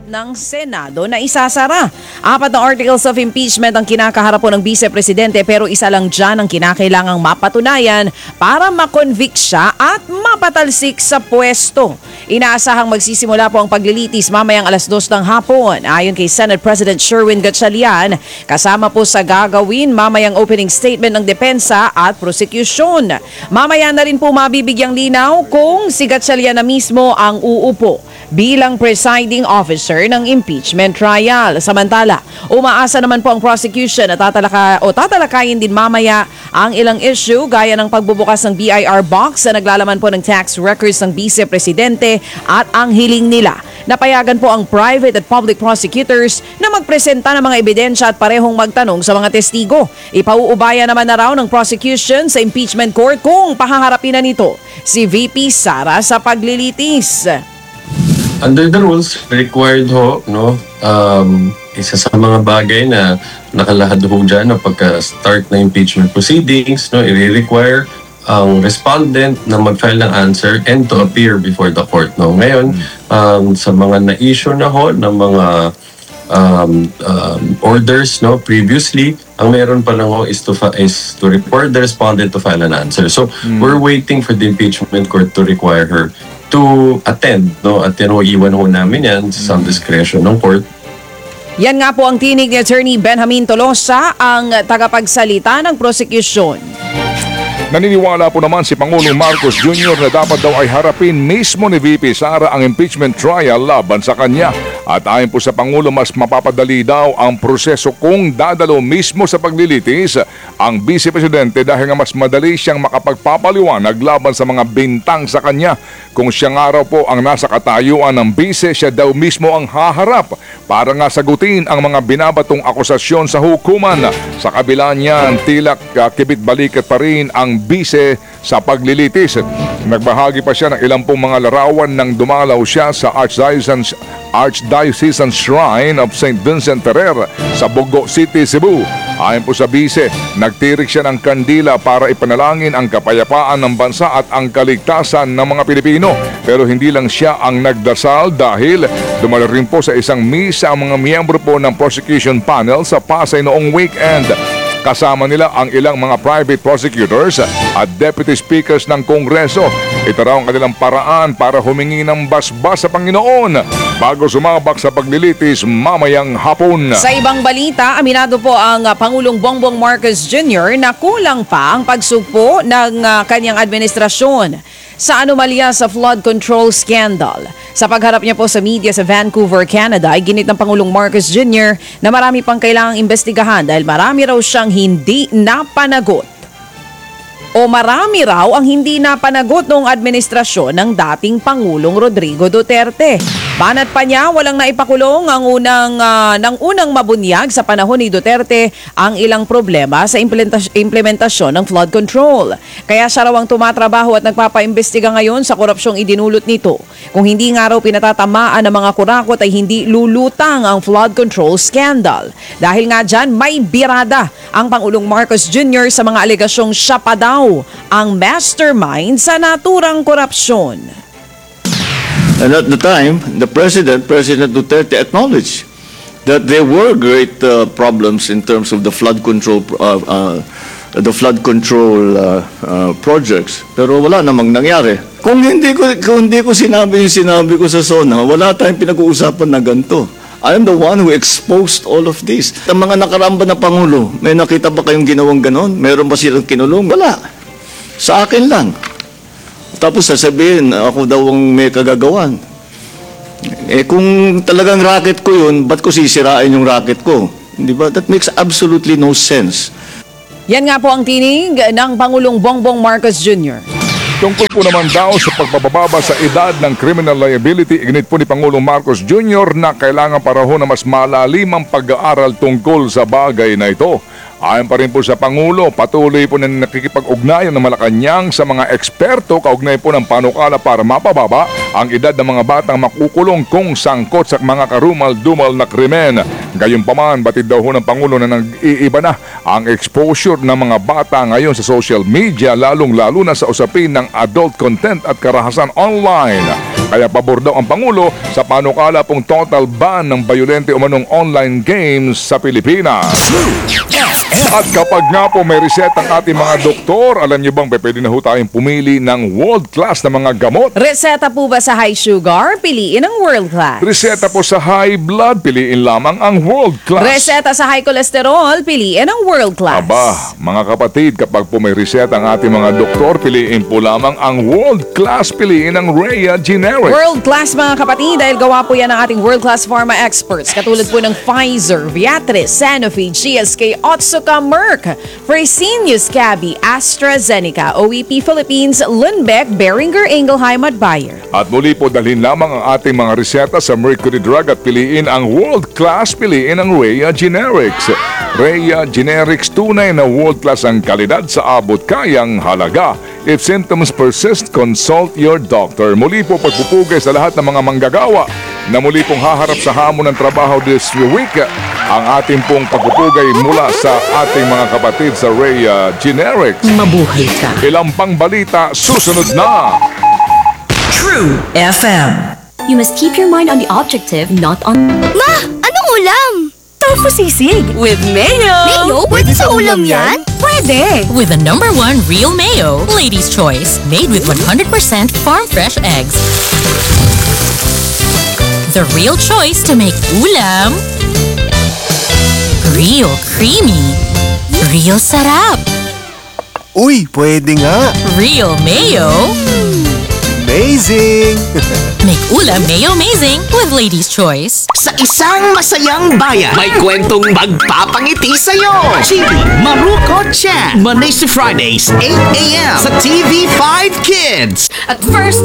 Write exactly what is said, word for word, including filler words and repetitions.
ng Senado na isasara. Apat na articles of impeachment ang kinakaharap po ng Vice Presidente pero isa lang dyan ang kinakailangang mapatunayan para makonvict siya at mapatalsik sa pwesto. Inaasahang magsisimula po ang paglilitis mamayang alas dos ng hapon. Ayon kay Senate President Sherwin Gatchalian, kasama po sa gagawin mamayang opening statement ng depensa at prosecution. Mamaya na rin po mabibigyang linaw kung si Gatchalian na mismo ang uupo bilang presiding officer ng impeachment trial. Samantala, umaasa naman po ang prosecution na tatalaka, o tatalakayin din mamaya ang ilang issue gaya ng pagbubukas ng B I R box na naglalaman po ng tax records ng Vice Presidente at ang hiling nila. Napayagan po ang private at public prosecutors na magpresenta ng mga ebidensya at parehong magtanong sa mga testigo. Ipauubaya naman na raw ng prosecution sa impeachment court kung pahaharapin na nito si V P Sara sa paglilitis. Under the rules, required ho, no, um, isa sa mga bagay na nakalahad ho dyan na pagka-start na impeachment proceedings, no, i-require ang respondent na mag-file ng answer and to appear before the court. No? Ngayon, um, sa mga na-issue na ho ng mga um, um, orders no, previously, ang meron pa lang ho is to, is to report the respondent to file an answer. So, mm. we're waiting for the impeachment court to require her to attend, no? At yan ho, iwan ho namin yan sa some discretion ng court. Yan nga po ang tinig ni Attorney Benjamin Tolosa, ang tagapagsalita ng prosecution. Naniniwala po naman si Pangulong Marcos Junior na dapat daw ay harapin mismo ni V P Sara ang impeachment trial laban sa kanya. At ayon po sa Pangulo, mas mapapadali daw ang proseso kung dadalo mismo sa paglilitis ang Vice Presidente dahil nga mas madali siyang makapagpapaliwanag laban sa mga bintang sa kanya. Kung siya nga raw po ang nasa katayuan ng Vice, siya daw mismo ang haharap para nga sagutin ang mga binabatong akusasyon sa hukuman. Sa kabila niyan, tilak uh, kibit-balikat pa rin ang Vice sa paglilitis. Nagbahagi pa siya ng ilang pong mga larawan nang dumalaw siya sa Archdiocesan, Archdiocesan Shrine of Saint Vincent Ferrer sa Bogo City, Cebu. Ayon po sa Vice, nagtirik siya ng kandila para ipanalangin ang kapayapaan ng bansa at ang kaligtasan ng mga Pilipino. Pero hindi lang siya ang nagdasal dahil dumalo rin po sa isang misa ang mga miyembro po ng prosecution panel sa Pasay noong weekend. Kasama nila ang ilang mga private prosecutors at deputy speakers ng Kongreso. Ito raw ang kanilang paraan para humingi ng basbas sa Panginoon bago sumabak sa paglilitis mamayang hapon. Sa ibang balita, aminado po ang Pangulong Bongbong Marcos Junior na kulang pa ang pagsugpo ng uh, kanyang administrasyon sa anomalya sa flood control scandal. Sa pagharap niya po sa media sa Vancouver, Canada, ay ginit ng Pangulong Marcos Junior na marami pang kailangang imbestigahan dahil marami raw siyang hindi napanagot. O marami raw ang hindi napanagot noong administrasyon ng dating Pangulong Rodrigo Duterte. Banat pa niya, walang naipakulong ang unang, uh, ng unang mabunyag sa panahon ni Duterte ang ilang problema sa implementas- implementasyon ng flood control. Kaya siya raw ang tumatrabaho at nagpapaimbestiga ngayon sa korupsyong idinulot nito. Kung hindi nga raw pinatatamaan ng mga kurakot ay hindi lulutang ang flood control scandal. Dahil nga dyan, may birada ang Pangulong Marcos Junior sa mga alegasyong siya pa daw ang mastermind sa naturang korupsyon. And at the time, the President, President Duterte, acknowledged that there were great uh, problems in terms of the flood control, uh, uh, the flood control uh, uh, projects. Pero wala namang nangyari. Kung hindi ko, kung hindi ko sinabi yung sinabi ko sa SONA, wala tayong pinag-uusapan na ganito. I am the one who exposed all of this. Ang mga nakaramba na Pangulo, may nakita ba kayong ginawang ganon? Meron ba silang kinulong? Wala. Sa akin lang. Tapos sasabihin, ako daw ang may kagagawan. Eh kung talagang racket ko yun, ba't ko sisirain yung racket ko? Di ba? That makes absolutely no sense. Yan nga po ang tinig ng Pangulong Bongbong Marcos Junior Tungkol po naman daw sa pagpapababa sa edad ng criminal liability, iginit po ni Pangulong Marcos Junior na kailangan para ho na mas malalim ang pag-aaral tungkol sa bagay na ito. Ayon pa rin po sa Pangulo, patuloy po na nakikipag-ugnayan ng Malacanang sa mga eksperto kaugnay po ng panukala para mapababa ang edad ng mga batang makukulong kung sangkot sa mga karumal-dumal na krimen. Gayunpaman, batid daw ho ng Pangulo na nag-iiba na ang exposure ng mga bata ngayon sa social media, lalong-lalo na sa usapin ng adult content at karahasan online. Kaya pabor daw ang Pangulo sa panukala pong total ban ng bayolente umanong online games sa Pilipinas. At kapag nga po may reset ang ating mga doktor, alam niyo bang pwede na ho tayong pumili ng world-class na mga gamot? Reseta po ba sa high sugar? Piliin ang world class. Reseta po sa high blood, piliin lamang ang world-class. Reseta sa high cholesterol, piliin ang world class. Aba, mga kapatid, kapag po may reset ang ating mga doktor, piliin po lamang ang world-class, piliin ang Rhea Generic. World class mga kapatid dahil gawa po yan ng ating world class pharma experts katulad po ng Pfizer, Viatris, Sanofi, G S K, Otsuka, Merck, Fresenius Kabi, AstraZeneca, O E P Philippines, Lundbeck, Beringer Ingelheim at Bayer. At muli po dalhin lamang ang ating mga reseta sa Mercury Drug at piliin ang world-class, piliin ang Rhea Generics. Rhea Generics, tunay na world-class ang kalidad sa abot kayang halaga. If symptoms persist, consult your doctor. Muli po pagpupugay sa lahat ng mga manggagawa na muli pong haharap sa hamon ng trabaho this week. Ang ating pong pagpupugay mula sa ating mga kapatid sa Rhea Generics. Mabuhay ka. Ilang pang balita, susunod na! True F M. You must keep your mind on the objective, not on... Ma! Anong ulam? Tofu sisig with mayo! Mayo? Pwede sa ulam yan? Pwede! With the number one real mayo, Ladies' Choice, made with one hundred percent farm fresh eggs. The real choice to make ulam real creamy, real sarap, Uy, pwede nga. real mayo. Amazing! Make ulam mayo amazing with Ladies' Choice. Sa isang masayang bayan, may kwentong magpapangiti sa'yo. Chili Maruko Chan. Mondays to Fridays, eight a.m. sa T V five Kids. At first